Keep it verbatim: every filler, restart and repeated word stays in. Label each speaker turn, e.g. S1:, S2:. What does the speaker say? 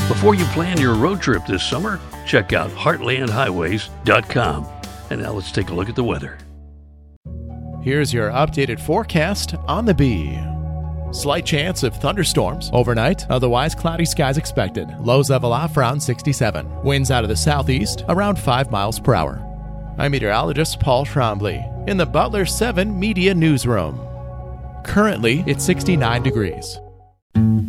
S1: Before you plan your road trip this summer, check out heartland highways dot com. And now let's take a look at the weather.
S2: Here's your updated forecast on the Bee. Slight chance of thunderstorms overnight, otherwise cloudy skies expected. Lows level off around sixty-seven. Winds out of the southeast around five miles per hour. I'm meteorologist Paul Trombley in the Butler seven Media Newsroom. Currently, it's sixty-nine degrees.